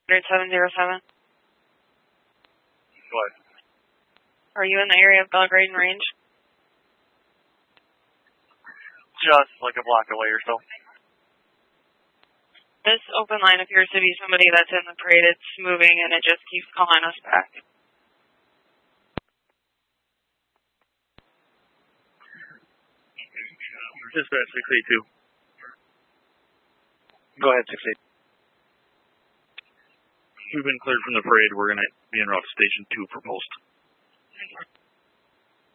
707. Go ahead. Are you in the area of Belgrade and Range? Just like a block away or so. This open line appears to be somebody that's in the parade. It's moving and it just keeps calling us back. Dispatch 682. Go ahead, 682. We've been cleared from the parade. We're going to be en route to Station 2 for post.